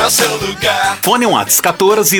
é o seu lugar. Fone WhatsApp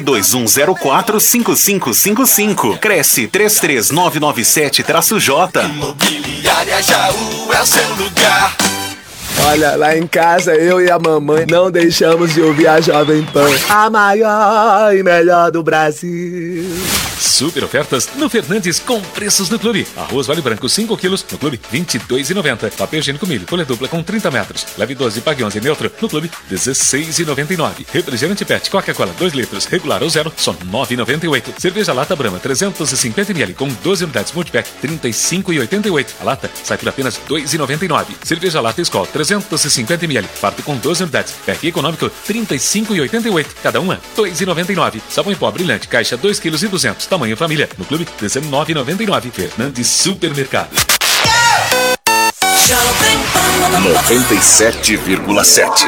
14-2104-5555. Cresce 33997-J. Imobiliária Jaú é o seu lugar. Olha, lá em casa eu e a mamãe não deixamos de ouvir a Jovem Pan, a maior e melhor do Brasil. Super ofertas no Fernandes com preços no Clube. Arroz Vale Branco 5 quilos no Clube R$ 22,90. Papel higiênico milho folha dupla com 30 metros. Leve 12 e pague 11 neutro no Clube R$ 16,99. Refrigerante PET Coca-Cola 2 litros regular ou zero só R$ 9,98. Cerveja Lata Brahma 350 ml com 12 unidades multipack R$ 35,88. A lata sai por apenas R$ 2,99. Cerveja Lata Skol 350 ml farto com 12 unidades. Pack econômico R$ 35,88. Cada uma R$ 2,99. Sabão em pó brilhante caixa 2,2 kg. Tamanho família. No Clube, R$ 19,99. Fernandes Supermercado. 97,7.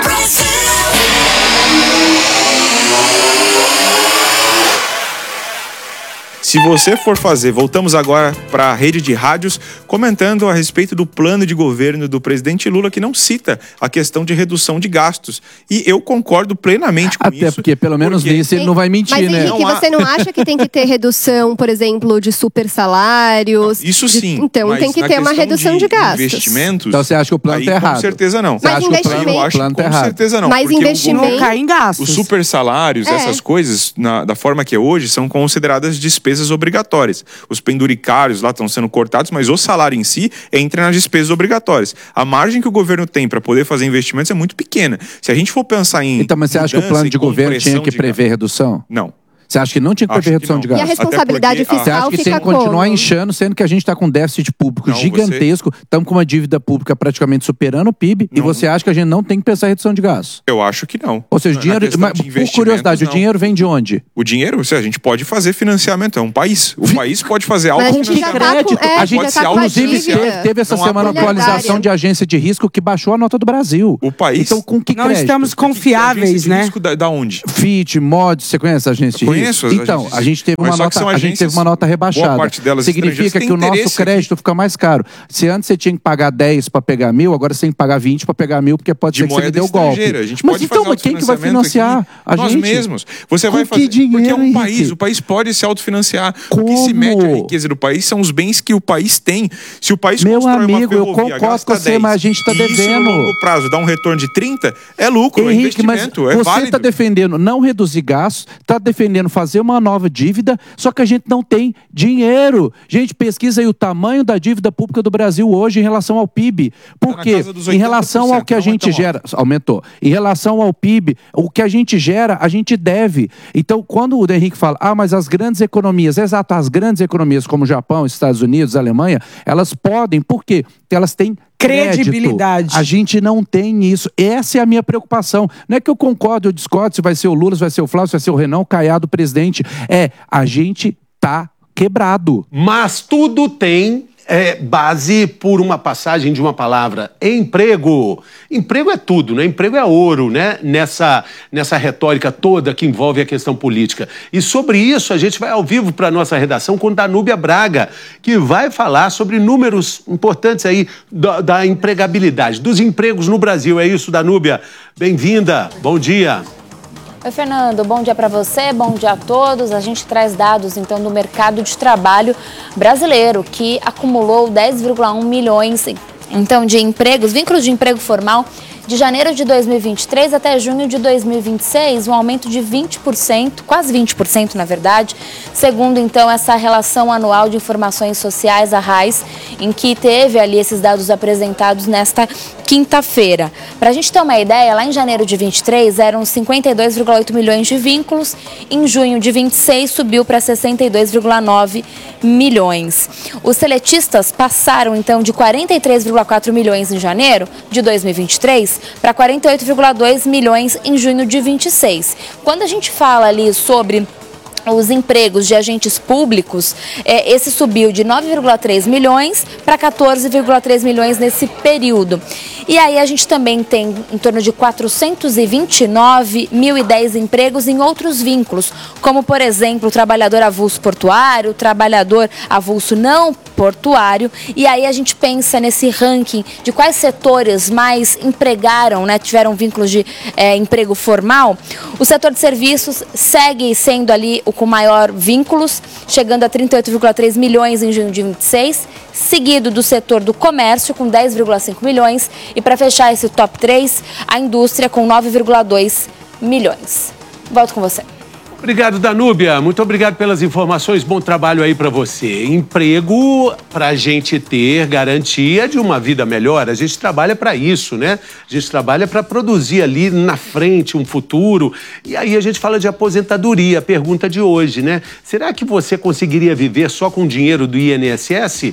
Se você for fazer, voltamos agora para a rede de rádios, comentando a respeito do plano de governo do presidente Lula, que não cita a questão de redução de gastos. E eu concordo plenamente com isso. Até porque, pelo menos nisso, ele não vai mentir, mas, né? Henrique, você não acha que tem que ter redução, por exemplo, de super salários? Isso sim. Então tem que ter uma redução de gastos. Investimentos. Então você acha que o plano está errado? Com certeza não. Mas investimento. Eu acho que com certeza não. Mas investimento. Cai em gastos. Os super salários, essas coisas, da forma que é hoje, são consideradas despesas obrigatórias. Os penduricários lá estão sendo cortados, mas o salário em si entra nas despesas obrigatórias. A margem que o governo tem para poder fazer investimentos é muito pequena. Se a gente for pensar em... Então, mas você acha que o plano de governo tinha que prever redução? Não. Você acha que não tinha que prever redução de gastos? E a responsabilidade fiscal Você acha que tem que continuar inchando, sendo que a gente está com déficit público gigantesco, estamos com uma dívida pública praticamente superando o PIB, e você acha que a gente não tem que pensar em redução de gastos? Eu acho que não. Ou seja, o dinheiro, por curiosidade, o dinheiro vem de onde? O dinheiro, a gente pode fazer financiamento, é um país. O país pode fazer autofinanciamento. A gente teve essa semana uma atualização de agência de risco que baixou a nota do Brasil. O país... Então, com que não crédito? estamos confiáveis, né? Risco da onde? Fitch, Moody's, você conhece a agência de risco? Conheço as Então, a gente teve uma nota rebaixada. Boa parte delas significa que o nosso crédito fica mais caro. Se antes você tinha que pagar 10 para pegar 1.000, agora você tem que pagar 20 para pegar 1.000, porque pode ser que você me deu golpe. Mas então, quem que vai financiar? A nós gente? Mesmos. Você vai fazer. Porque é um país. O país pode se autofinanciar. O que se mede a riqueza do país são os bens que o país tem. Se o país constrói uma ferrovia, eu concordo com você, mas a gente está devendo. Isso no longo prazo dá um retorno de 30, é lucro, Henrique, é investimento, mas é você válido. está defendendo não reduzir gastos, está defendendo fazer uma nova dívida, só que a gente não tem dinheiro. Gente, pesquisa aí o tamanho da dívida pública do Brasil hoje em relação ao PIB. Por quê? Em relação ao que a gente gera... Aumentou. Em relação ao PIB, o que a gente gera, a gente deve. Então, quando o Henrique fala, mas as grandes economias, exato, as grandes economias como o Japão, Estados Unidos, Alemanha, elas podem, por quê? Porque elas têm credibilidade. Crédito. A gente não tem isso. Essa é a minha preocupação. Não é que eu concordo ou discordo se vai ser o Lula, se vai ser o Flávio, se vai ser o Renan, o Caiado, o presidente. A gente tá quebrado. Mas tudo tem base por uma passagem de uma palavra: emprego. Emprego é tudo, né? Emprego é ouro, né? Nessa retórica toda que envolve a questão política. E sobre isso a gente vai ao vivo para a nossa redação com Danúbia Braga, que vai falar sobre números importantes aí da empregabilidade, dos empregos no Brasil. É isso, Danúbia? Bem-vinda, bom dia. Oi, Fernando, bom dia para você, bom dia a todos. A gente traz dados, então, do mercado de trabalho brasileiro, que acumulou 10,1 milhões, então, de empregos, vínculos de emprego formal, de janeiro de 2023 até junho de 2026, um aumento de 20%, quase 20%, na verdade, segundo, então, essa relação anual de informações sociais, a RAIS, em que teve ali esses dados apresentados nesta quinta-feira. Para a gente ter uma ideia, lá em janeiro de 23 eram 52,8 milhões de vínculos, em junho de 26 subiu para 62,9 milhões. Os seletistas passaram, então, de 43,4 milhões em janeiro de 2023 para 48,2 milhões em junho de 26. Quando a gente fala ali sobre os empregos de agentes públicos, esse subiu de 9,3 milhões para 14,3 milhões nesse período. E aí a gente também tem em torno de 429.010 empregos em outros vínculos, como, por exemplo, o trabalhador avulso portuário, o trabalhador avulso não portuário. E aí a gente pensa nesse ranking de quais setores mais empregaram, né, tiveram vínculos de emprego formal. O setor de serviços segue sendo ali o com maior vínculos, chegando a 38,3 milhões em junho de 26, seguido do setor do comércio com 10,5 milhões e para fechar esse top 3, a indústria com 9,2 milhões. Volto com você. Obrigado, Danúbia. Muito obrigado pelas informações. Bom trabalho aí para você. Emprego para a gente ter garantia de uma vida melhor. A gente trabalha para isso, né? A gente trabalha para produzir ali na frente um futuro. E aí a gente fala de aposentadoria. A pergunta de hoje, né? Será que você conseguiria viver só com dinheiro do INSS?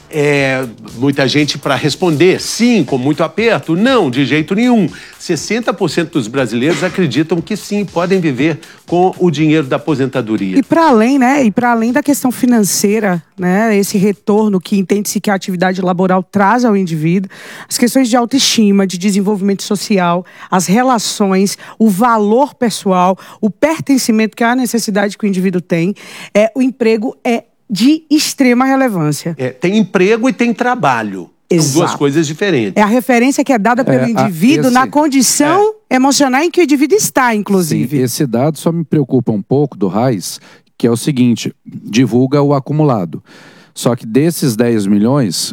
Muita gente para responder sim, com muito aperto, não, de jeito nenhum. 60% dos brasileiros acreditam que sim, podem viver com o dinheiro da aposentadoria. E para além, né? E para além da questão financeira, né? Esse retorno que entende-se que a atividade laboral traz ao indivíduo, as questões de autoestima, de desenvolvimento social, as relações, o valor pessoal, o pertencimento que é a necessidade que o indivíduo tem, o emprego é de extrema relevância. Tem emprego e tem trabalho. São duas coisas diferentes. É a referência que é dada pelo indivíduo na condição emocional em que o indivíduo está, inclusive. Sim, esse dado só me preocupa um pouco do RAIS, que é o seguinte, divulga o acumulado. Só que desses 10 milhões,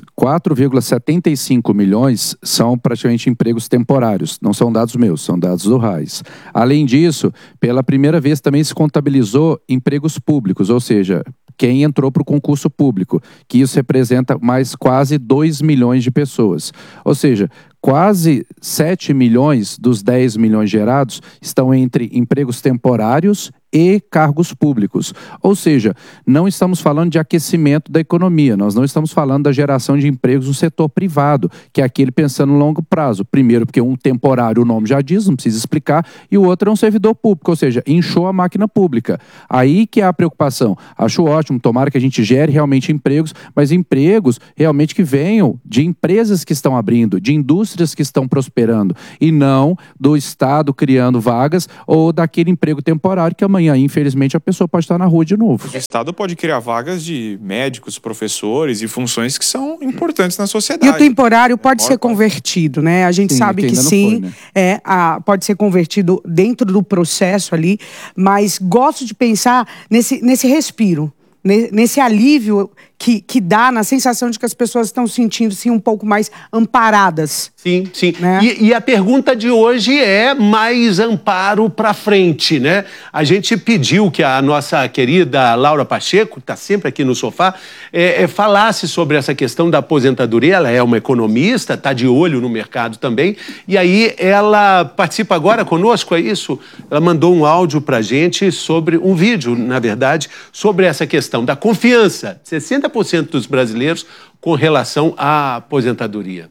4,75 milhões são praticamente empregos temporários. Não são dados meus, são dados do RAIS. Além disso, pela primeira vez também se contabilizou empregos públicos, ou seja, quem entrou para o concurso público, que isso representa mais quase 2 milhões de pessoas. Ou seja, quase 7 milhões dos 10 milhões gerados estão entre empregos temporários e cargos públicos. Ou seja, não estamos falando de aquecimento da economia, nós não estamos falando da geração de empregos no setor privado, que é aquele pensando no longo prazo. Primeiro, porque um temporário, o nome já diz, não precisa explicar, e o outro é um servidor público, ou seja, inchou a máquina pública. Aí que é a preocupação. Acho ótimo, tomara que a gente gere realmente empregos, mas empregos realmente que venham de empresas que estão abrindo, de indústrias que estão prosperando, e não do Estado criando vagas ou daquele emprego temporário que amanhã, infelizmente, a pessoa pode estar na rua de novo. O Estado pode criar vagas de médicos, professores e funções que são importantes na sociedade. E o temporário pode ser convertido, né? A gente sabe que sim, foi, né? Pode ser convertido dentro do processo ali, mas gosto de pensar nesse respiro, nesse alívio que dá na sensação de que as pessoas estão sentindo-se um pouco mais amparadas. Sim, sim. Né? E a pergunta de hoje é mais amparo para frente, né? A gente pediu que a nossa querida Laura Pacheco, que está sempre aqui no sofá, falasse sobre essa questão da aposentadoria. Ela é uma economista, está de olho no mercado também. E aí ela participa agora conosco, é isso? Ela mandou um áudio para a gente sobre um vídeo, na verdade, sobre essa questão da confiança. 60% dos brasileiros com relação à aposentadoria.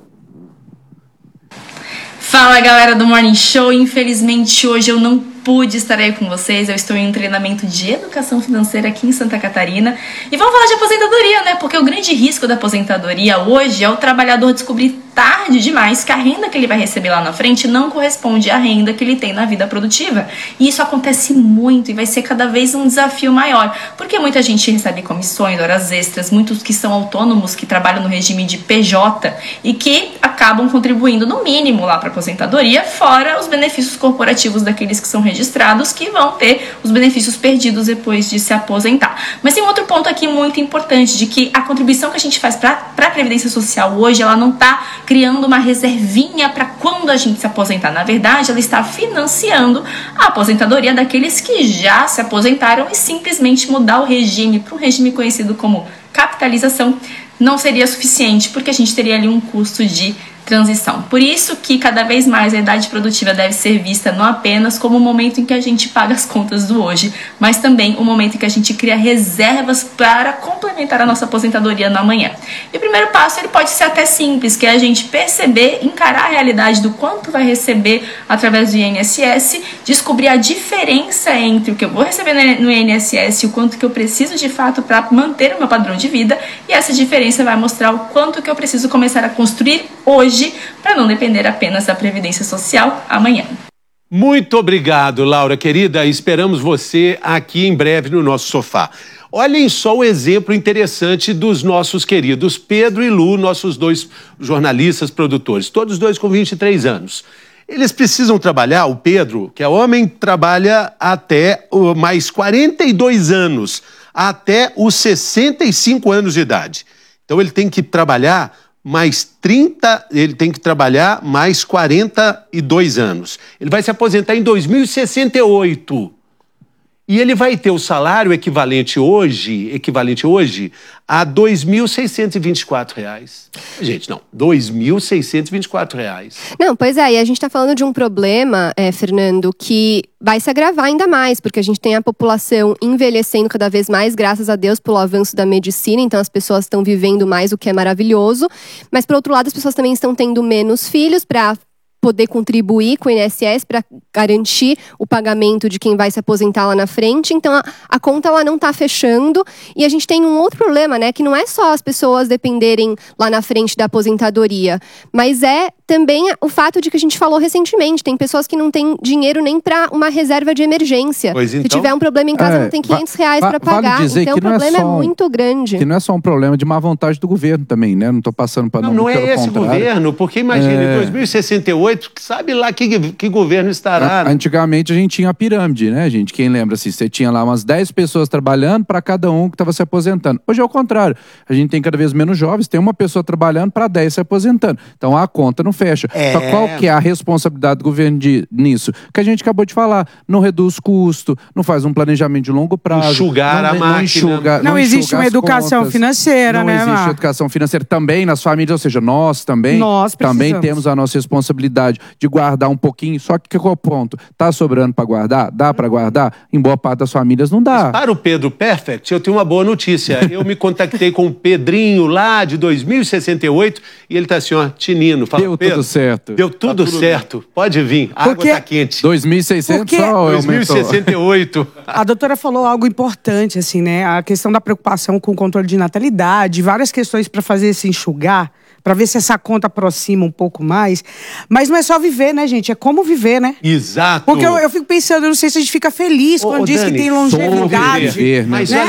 Fala, galera do Morning Show. Infelizmente hoje eu não pude estar aí com vocês. Eu estou em um treinamento de educação financeira aqui em Santa Catarina. E vamos falar de aposentadoria, né? Porque o grande risco da aposentadoria hoje é o trabalhador descobrir tarde demais que a renda que ele vai receber lá na frente não corresponde à renda que ele tem na vida produtiva. E isso acontece muito e vai ser cada vez um desafio maior. Porque muita gente recebe comissões, horas extras, muitos que são autônomos, que trabalham no regime de PJ e que acabam contribuindo no mínimo lá para a aposentadoria, fora os benefícios corporativos daqueles que são registrados, que vão ter os benefícios perdidos depois de se aposentar. Mas tem um outro ponto aqui muito importante, de que a contribuição que a gente faz para a Previdência Social hoje, ela não está criando uma reservinha para quando a gente se aposentar. Na verdade, ela está financiando a aposentadoria daqueles que já se aposentaram, e simplesmente mudar o regime para um regime conhecido como capitalização não seria suficiente, porque a gente teria ali um custo de transição. Por isso que cada vez mais a idade produtiva deve ser vista não apenas como o momento em que a gente paga as contas do hoje, mas também o momento em que a gente cria reservas para complementar a nossa aposentadoria no amanhã. E o primeiro passo ele pode ser até simples, que é a gente perceber, encarar a realidade do quanto vai receber através do INSS, descobrir a diferença entre o que eu vou receber no INSS e o quanto que eu preciso de fato para manter o meu padrão de vida, e essa diferença vai mostrar o quanto que eu preciso começar a construir hoje para não depender apenas da Previdência Social amanhã. Muito obrigado, Laura, querida. Esperamos você aqui em breve no nosso sofá. Olhem só o exemplo interessante dos nossos queridos Pedro e Lu, nossos dois jornalistas, produtores, todos dois com 23 anos. Eles precisam trabalhar, o Pedro, que é homem, trabalha até mais 42 anos, até os 65 anos de idade. Então ele tem que trabalhar mais 42 anos. Ele vai se aposentar em 2068. E ele vai ter o salário equivalente hoje a R$ 2.624. Gente, não, R$ 2.624. Não, pois é, e a gente está falando de um problema, Fernando, que vai se agravar ainda mais, porque a gente tem a população envelhecendo cada vez mais, graças a Deus, pelo avanço da medicina, então as pessoas estão vivendo mais, o que é maravilhoso, mas por outro lado as pessoas também estão tendo menos filhos para poder contribuir com o INSS para garantir o pagamento de quem vai se aposentar lá na frente. Então, a conta ela não está fechando. E a gente tem um outro problema, né? Que não é só as pessoas dependerem lá na frente da aposentadoria, mas é também o fato de que a gente falou recentemente. Tem pessoas que não têm dinheiro nem para uma reserva de emergência. Pois então, se tiver um problema em casa, não tem R$500 para pagar. Vale dizer então, que o problema é muito grande. Que não é só um problema de má vontade do governo também, né? Não estou passando para não é esse governo, porque imagina, em 2068, sabe lá que governo estará. Antigamente a gente tinha a pirâmide, né, gente? Quem lembra assim? Você tinha lá umas 10 pessoas trabalhando para cada um que estava se aposentando. Hoje é o contrário. A gente tem cada vez menos jovens, tem uma pessoa trabalhando para 10 se aposentando. Então a conta não fecha. Só qual que é a responsabilidade do governo nisso? Que a gente acabou de falar. Não reduz custo, não faz um planejamento de longo prazo. Enxugar a máquina. Não existe uma educação financeira, né, Não existe educação financeira também nas famílias, ou seja, nós também temos a nossa responsabilidade de guardar um pouquinho, só que qual é o ponto? Tá sobrando para guardar? Dá para guardar? Em boa parte das famílias não dá. Mas para o Pedro Perfect, eu tenho uma boa notícia. Eu me contactei com o Pedrinho lá de 2068 e ele tá assim, ó, tinino. Fala, deu Pedro, tudo certo. Deu tudo certo. Pode vir. A água tá quente. 2.600 só 2068. A doutora falou algo importante, assim, né? A questão da preocupação com o controle de natalidade, várias questões para fazer esse enxugar, para ver se essa conta aproxima um pouco mais. Mas não é só viver, né, gente? É como viver, né? Exato. Porque eu fico pensando, eu não sei se a gente fica feliz quando diz Dani, que tem longevidade. Viver, né? Mas né?